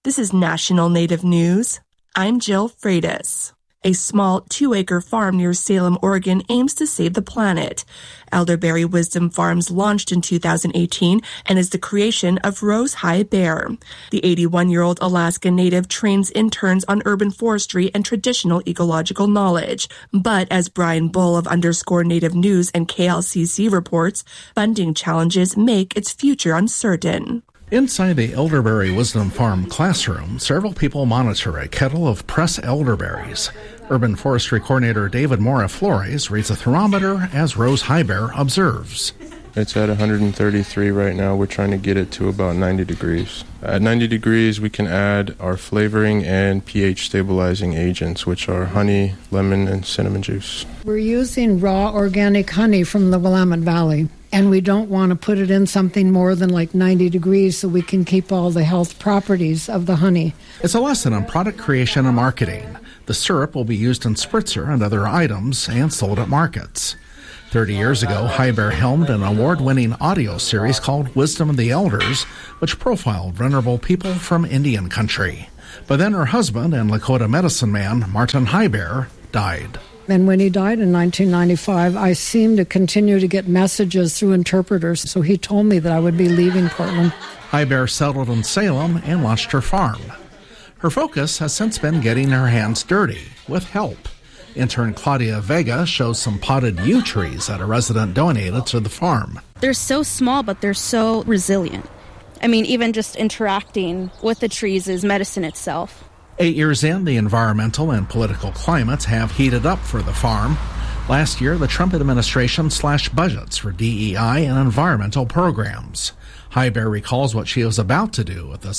This is National Native News. I'm Jill Freitas. A small 2-acre farm near Salem, Oregon aims to save the planet. Elderberry Wisdom Farms launched in 2018 and is the creation of Rose High Bear. The 81-year-old Alaska native trains interns on urban forestry and traditional ecological knowledge. But as Brian Bull of _Native News and KLCC reports, funding challenges make its future uncertain. Inside the Elderberry Wisdom Farm classroom, several people monitor a kettle of press elderberries. Urban Forestry Coordinator David Mora Flores reads a thermometer as Rose High Bear observes. It's at 133 right now. We're trying to get it to about 90 degrees. At 90 degrees, we can add our flavoring and pH stabilizing agents, which are honey, lemon, and cinnamon juice. We're using raw organic honey from the Willamette Valley, and we don't want to put it in something more than like 90 degrees so we can keep all the health properties of the honey. It's a lesson on product creation and marketing. The syrup will be used in spritzer and other items and sold at markets. 30 years ago, High Bear helmed an award-winning audio series called Wisdom of the Elders, which profiled venerable people from Indian country. But then her husband and Lakota medicine man, Martin High Bear, died. And when he died in 1995, I seemed to continue to get messages through interpreters, so he told me that I would be leaving Portland. High Bear settled in Salem and launched her farm. Her focus has since been getting her hands dirty, with help. Intern Claudia Vega shows some potted yew trees that a resident donated to the farm. They're so small, but they're so resilient. I mean, even just interacting with the trees is medicine itself. 8 years in, the environmental and political climates have heated up for the farm. Last year, the Trump administration slashed budgets for DEI and environmental programs. High Bear recalls what she was about to do with the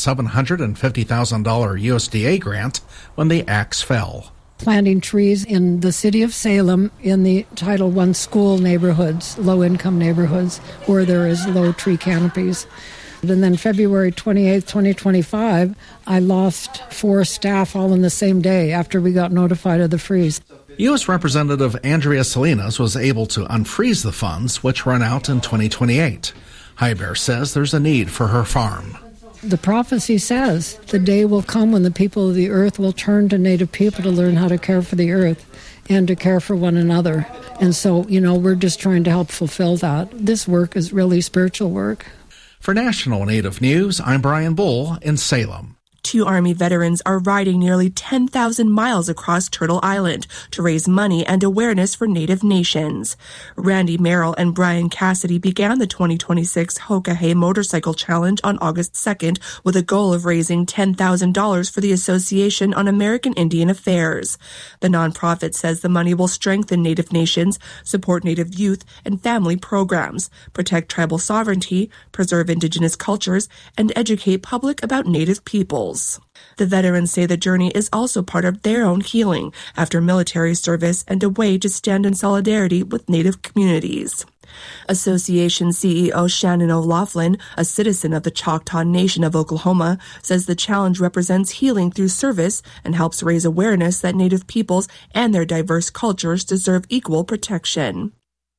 $750,000 USDA grant when the axe fell. Planting trees in the city of Salem in the Title I school neighborhoods, low-income neighborhoods, where there is low tree canopies. And then February 28, 2025, I lost 4 staff all in the same day after we got notified of the freeze. U.S. Representative Andrea Salinas was able to unfreeze the funds, which run out in 2028. High Bear says there's a need for her farm. The prophecy says the day will come when the people of the earth will turn to Native people to learn how to care for the earth and to care for one another. And so, we're just trying to help fulfill that. This work is really spiritual work. For National Native News, I'm Brian Bull in Salem. 2 Army veterans are riding nearly 10,000 miles across Turtle Island to raise money and awareness for Native nations. Randy Merrill and Brian Cassidy began the 2026 Hoka Motorcycle Challenge on August 2nd with a goal of raising $10,000 for the Association on American Indian Affairs. The nonprofit says the money will strengthen Native nations, support Native youth and family programs, protect tribal sovereignty, preserve indigenous cultures, and educate public about Native peoples. The veterans say the journey is also part of their own healing after military service and a way to stand in solidarity with Native communities. Association CEO Shannon O'Laughlin, a citizen of the Choctaw Nation of Oklahoma, says the challenge represents healing through service and helps raise awareness that Native peoples and their diverse cultures deserve equal protection.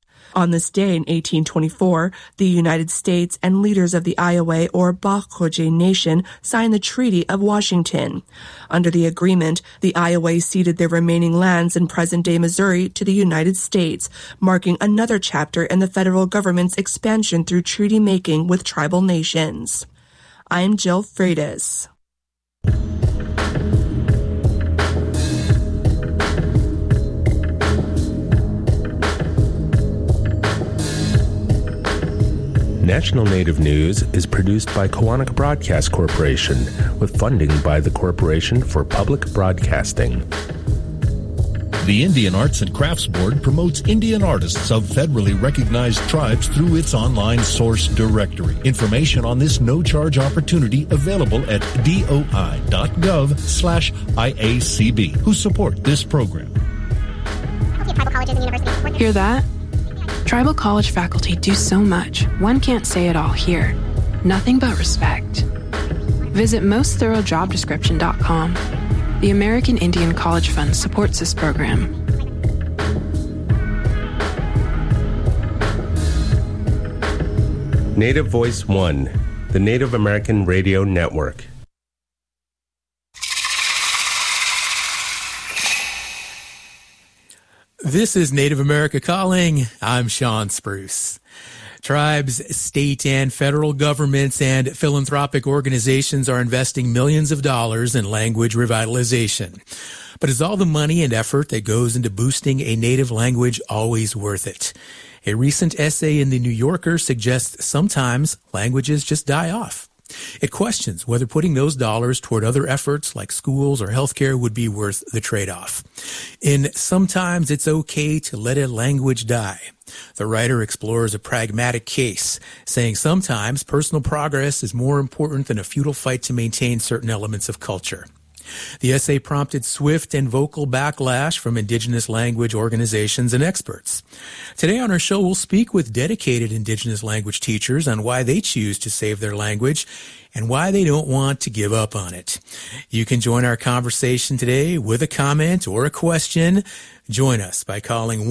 On this day in 1824, the United States and leaders of the Iowa or Bakhoje Nation signed the Treaty of Washington. Under the agreement, the Iowa ceded their remaining lands in present-day Missouri to the United States, marking another chapter in the federal government's expansion through treaty making with tribal nations. I'm Jill Freitas. National Native News is produced by Kawanaka Broadcast Corporation with funding by the Corporation for Public Broadcasting. The Indian Arts and Crafts Board promotes Indian artists of federally recognized tribes through its online source directory. Information on this no-charge opportunity available at doi.gov/IACB, who support this program. Hear that? Tribal college faculty do so much, one can't say it all here. Nothing but respect. Visit mostthoroughdescription.com. The American Indian College Fund supports this program. Native Voice One, the Native American Radio Network. This is Native America Calling. I'm Sean Spruce. Tribes, state and federal governments and philanthropic organizations are investing millions of dollars in language revitalization. But is all the money and effort that goes into boosting a native language always worth it? A recent essay in The New Yorker suggests sometimes languages just die off. It questions whether putting those dollars toward other efforts like schools or healthcare would be worth the trade-off. In Sometimes It's Okay to Let a Language Die, the writer explores a pragmatic case, saying sometimes personal progress is more important than a futile fight to maintain certain elements of culture. The essay prompted swift and vocal backlash from indigenous language organizations and experts. Today on our show, we'll speak with dedicated indigenous language teachers on why they choose to save their language and why they don't want to give up on it. You can join our conversation today with a comment or a question. Join us by calling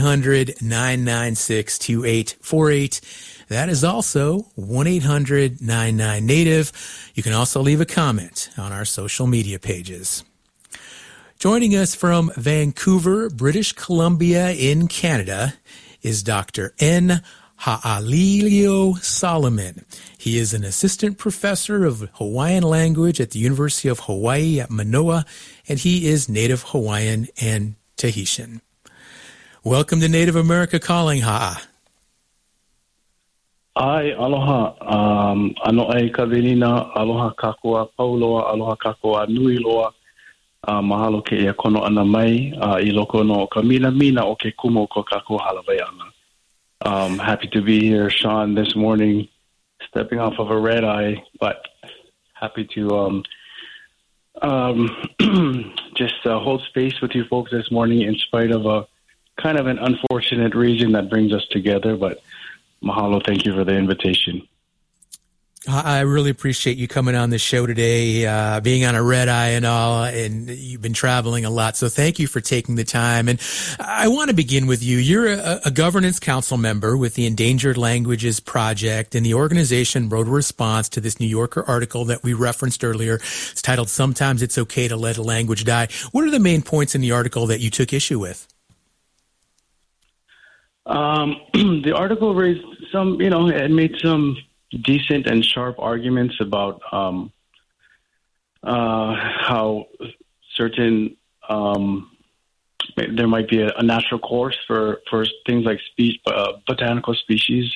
1-800-996-2848. That is also 1-800-99-NATIVE. You can also leave a comment on our social media pages. Joining us from Vancouver, British Columbia in Canada is Dr. N. Ha'alilio Solomon. He is an assistant professor of Hawaiian language at the University of Hawaii at Manoa, and he is Native Hawaiian and Tahitian. Welcome to Native America Calling, Ha'a. Ai, aloha. Ano ai kavelina, aloha kakua pauloa, aloha kakua nui loa. Mahalo ke ia kono ana mai, I loko no ka mina o ke kumo ko kakua halawai ana. Happy to be here, Sean, this morning, stepping off of a red eye, but happy to just hold space with you folks this morning in spite of a kind of an unfortunate reason that brings us together, but mahalo, thank you for the invitation. I really appreciate you coming on the show today, being on a red eye and all, and you've been traveling a lot. So thank you for taking the time. And I want to begin with you. You're a governance council member with the Endangered Languages Project, and the organization wrote a response to this New Yorker article that we referenced earlier. It's titled, Sometimes It's Okay to Let a Language Die. What are the main points in the article that you took issue with? The article raised some, it made some decent and sharp arguments about how certain there might be a natural course for things like botanical species.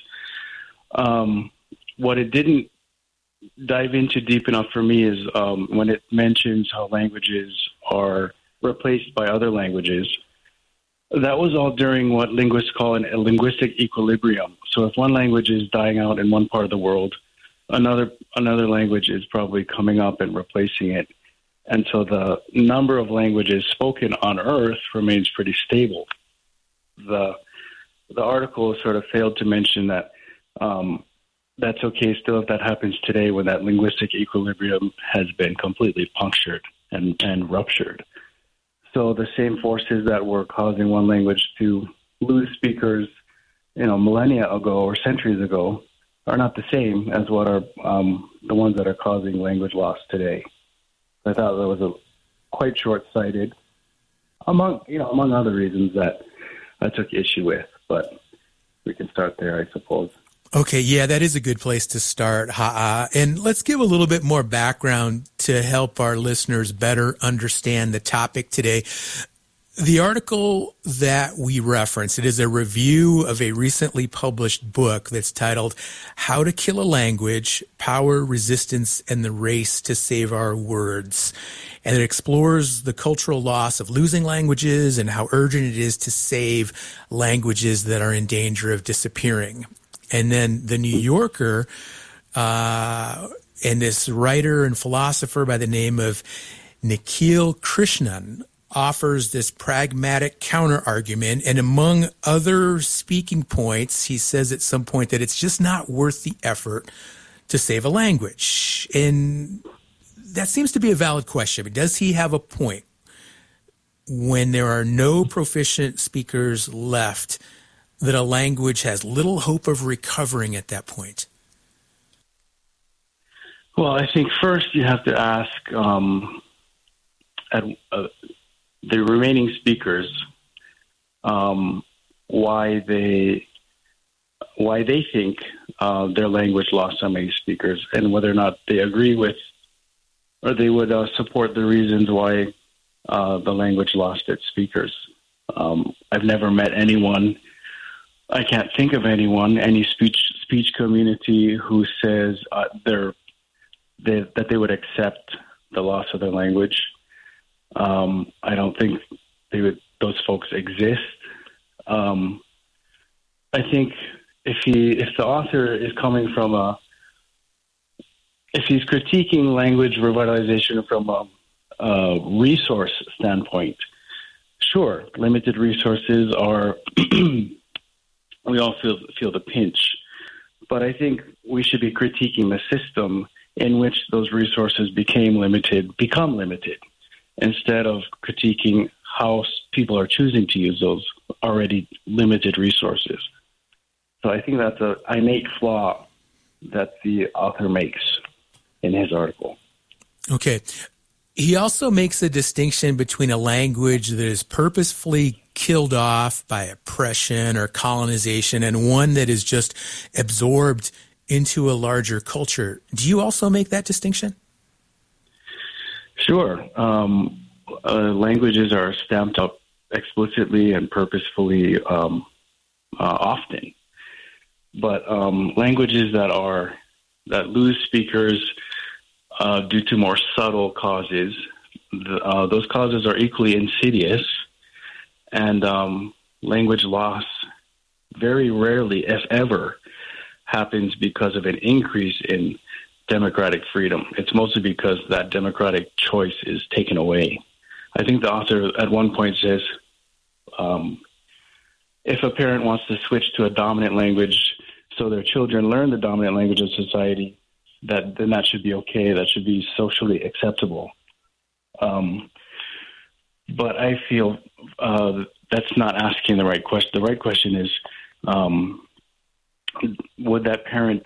What it didn't dive into deep enough for me is when it mentions how languages are replaced by other languages. That was all during what linguists call a linguistic equilibrium. So if one language is dying out in one part of the world, another language is probably coming up and replacing it. And so the number of languages spoken on Earth remains pretty stable. The article sort of failed to mention that that's okay still if that happens today when that linguistic equilibrium has been completely punctured and ruptured. So the same forces that were causing one language to lose speakers, millennia ago or centuries ago, are not the same as what are the ones that are causing language loss today. I thought that was quite short-sighted, among other reasons that I took issue with. But we can start there, I suppose. Okay, yeah, that is a good place to start, Ha'a. And let's give a little bit more background to help our listeners better understand the topic today. The article that we reference, it is a review of a recently published book that's titled How to Kill a Language, Power, Resistance, and the Race to Save Our Words. And it explores the cultural loss of losing languages and how urgent it is to save languages that are in danger of disappearing. And then the New Yorker, and this writer and philosopher by the name of Nikhil Krishnan offers this pragmatic counter-argument. And among other speaking points, he says at some point that it's just not worth the effort to save a language. And that seems to be a valid question. But does he have a point when there are no proficient speakers left, that a language has little hope of recovering at that point? Well, I think first you have to ask the remaining speakers, why they think their language lost so many speakers, and whether or not they agree with or they would support the reasons why the language lost its speakers. I've never met anyone, I can't think of anyone, any speech community who says that they would accept the loss of their language. I don't think those folks exist. I think if the author is coming from if he's critiquing language revitalization from a resource standpoint, sure, limited resources are, we all feel the pinch. But I think we should be critiquing the system in which those resources become limited, instead of critiquing how people are choosing to use those already limited resources. So I think that's an innate flaw that the author makes in his article. Okay. He also makes a distinction between a language that is purposefully killed off by oppression or colonization and one that is just absorbed into a larger culture. Do you also make that distinction? Sure. Languages are stamped up explicitly and purposefully often. But languages that lose speakers due to more subtle causes, those causes are equally insidious, and language loss very rarely, if ever, happens because of an increase in democratic freedom. It's mostly because that democratic choice is taken away. I think the author at one point says, if a parent wants to switch to a dominant language so their children learn the dominant language of society, then that should be okay. That should be socially acceptable. But I feel that's not asking the right question. The right question is, would that parent,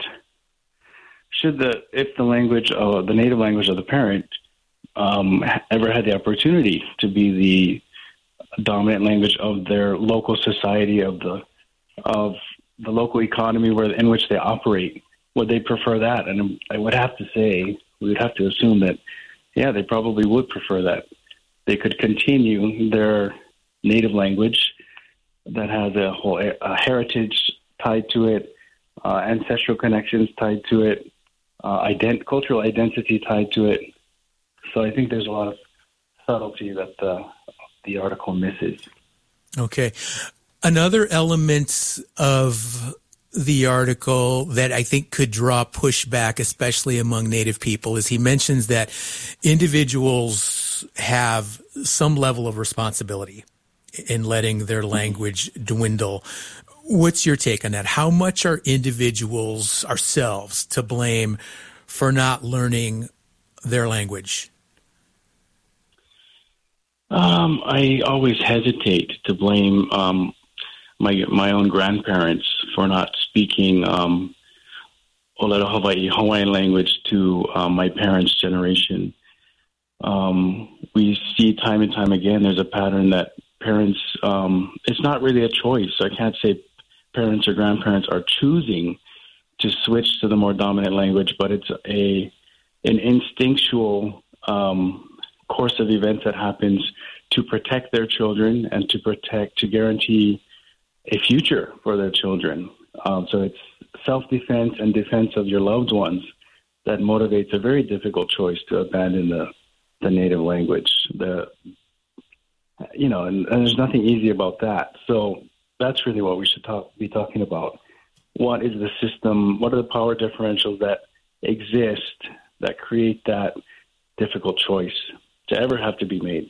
if the language, the native language of the parent, ever had the opportunity to be the dominant language of their local society, of the local economy in which they operate, would they prefer that? And I would have to say, we would have to assume that, yeah, they probably would prefer that. They could continue their native language that has a whole heritage tied to it, ancestral connections tied to it, cultural identity tied to it. So I think there's a lot of subtlety that the article misses. Okay. Another element of the article that I think could draw pushback, especially among Native people, is he mentions that individuals have some level of responsibility in letting their language dwindle. What's your take on that? How much are individuals, ourselves, to blame for not learning their language? I always hesitate to blame my own grandparents for not speaking Olelo Hawaii Hawaiian language to my parents' generation. We see time and time again there's a pattern that parents, it's not really a choice. I can't say parents or grandparents are choosing to switch to the more dominant language, but it's an instinctual course of events that happens to protect their children and to guarantee a future for their children. So it's self-defense and defense of your loved ones that motivates a very difficult choice to abandon the native language. And there's nothing easy about that. So that's really what we should be talking about. What is the system? What are the power differentials that exist that create that difficult choice to ever have to be made?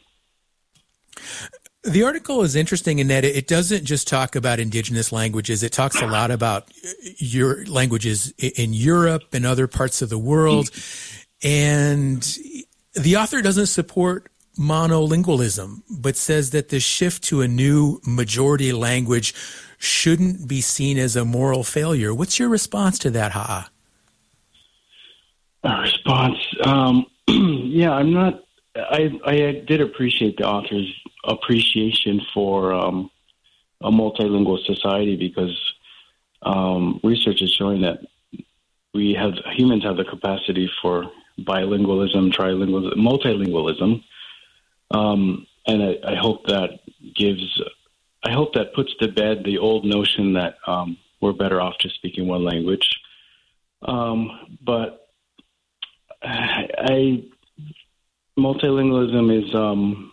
The article is interesting in that it doesn't just talk about indigenous languages. It talks a lot about your languages in Europe and other parts of the world. And the author doesn't support monolingualism, but says that the shift to a new majority language shouldn't be seen as a moral failure. What's your response to that, Ha'a? Response? Yeah, I'm not... I did appreciate the author's appreciation for a multilingual society because research is showing that humans have the capacity for bilingualism, trilingualism, multilingualism, and I hope that puts to bed the old notion that we're better off just speaking one language. But multilingualism is,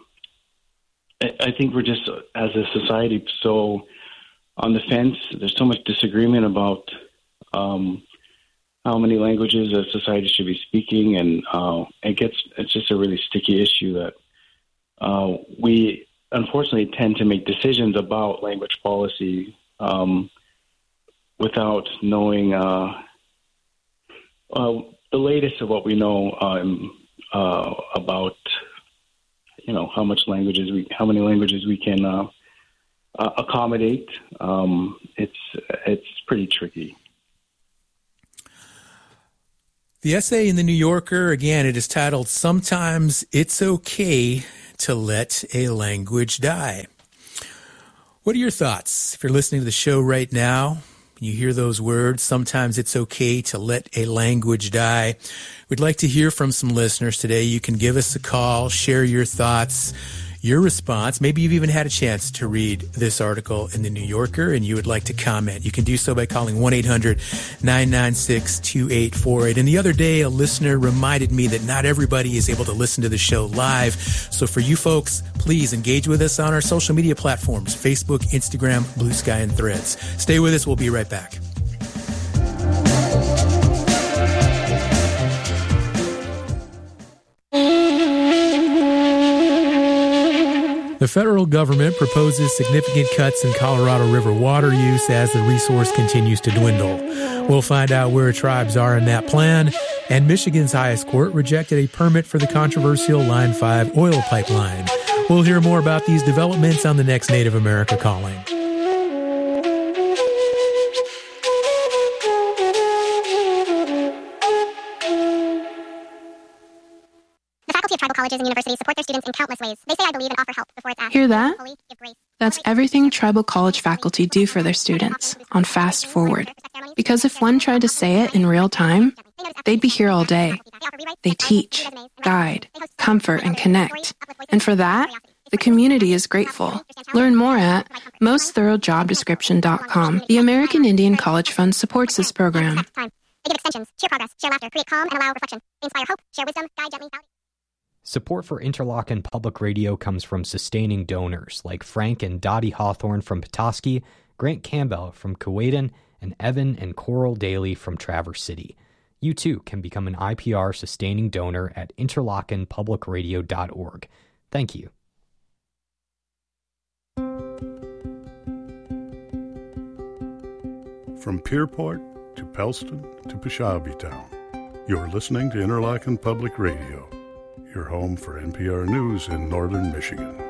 I think we're just, as a society, so on the fence. There's so much disagreement about how many languages a society should be speaking, and it's just a really sticky issue that we unfortunately tend to make decisions about language policy without knowing the latest of what we know about, how many languages we can accommodate. It's pretty tricky. The essay in the New Yorker, again, it is titled "Sometimes It's Okay to Let a Language Die." What are your thoughts? If you're listening to the show right now, you hear those words, sometimes it's okay to let a language die. We'd like to hear from some listeners today. You can give us a call, share your thoughts, your response. Maybe you've even had a chance to read this article in the New Yorker and you would like to comment. You can do so by calling 1-800-996-2848. And the other day, a listener reminded me that not everybody is able to listen to the show live. So for you folks, please engage with us on our social media platforms, Facebook, Instagram, Blue Sky, and Threads. Stay with us. We'll be right back. The federal government proposes significant cuts in Colorado River water use as the resource continues to dwindle. We'll find out where tribes are in that plan. And Michigan's highest court rejected a permit for the controversial Line 5 oil pipeline. We'll hear more about these developments on the next Native America Calling. Colleges and universities support their students in countless ways. They say I believe and offer help before it's asked. Hear that? That's everything tribal college faculty do for their students on Fast Forward. Because if one tried to say it in real time, they'd be here all day. They teach, guide, comfort, and connect. And for that, the community is grateful. Learn more at mostthoroughdjobdescription.com. The American Indian College Fund supports this program. They give extensions, cheer progress, share laughter, create calm, and allow reflection. They inspire hope, share wisdom, guide gently. Support for Interlochen Public Radio comes from sustaining donors like Frank and Dottie Hawthorne from Petoskey, Grant Campbell from Kewadin, and Evan and Coral Daly from Traverse City. You too can become an IPR sustaining donor at interlochenpublicradio.org. Thank you. From Pierport to Pellston to Peshawabietown, you're listening to Interlochen Public Radio, your home for NPR News in northern Michigan.